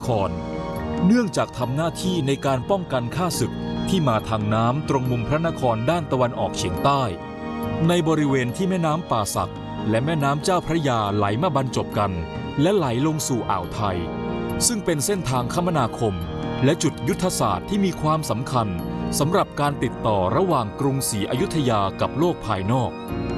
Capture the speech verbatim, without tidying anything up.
ครเนื่องจากทำหน้าที่ในการป้องกันข้าศึกที่มาทางน้ำตรงมุมพระนครด้านตะวันออกเฉียงใต้ในบริเวณที่แม่น้ำป่าสักและแม่น้ำเจ้าพระยาไหลมาบรรจบกันและไหลลงสู่อ่าวไทยซึ่งเป็นเส้นทางคมนาคมและจุดยุทธศาสตร์ที่มีความสำคัญสำหรับการติดต่อระหว่างกรุงศรีอยุธยากับโลกภายนอก